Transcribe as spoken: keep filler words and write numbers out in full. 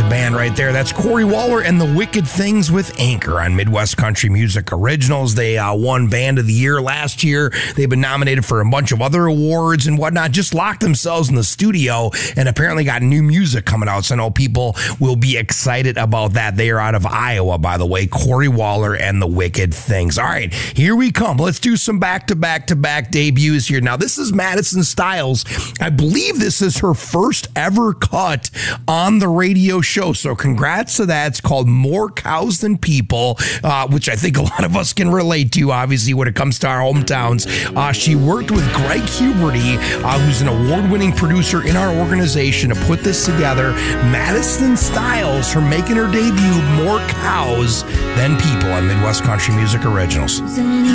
band right there. That's Corey Waller and the Wicked Things with Anchor on Midwest Country Music Originals. They uh, won Band of the Year last year. They've been nominated for a bunch of other awards and whatnot. Just locked themselves in the studio and apparently got new music coming out. So I know people will be excited about that. They are out of Iowa, by the way. Corey Waller and the Wicked Things. All right, here we come. Let's do some back-to-back-to-back debuts here. Now, this is Madison Styles. I believe this is her first ever cut on the radio show. So congrats to that. It's called More Cows Than People, uh, which I think a lot of us can relate to, obviously, when it comes to our hometowns. Uh, she worked with Greg Huberty, uh, who's an award-winning producer in our organization, to put this together. Madison Styles, her making her debut, More Cows Than People on Midwest Country Music Originals.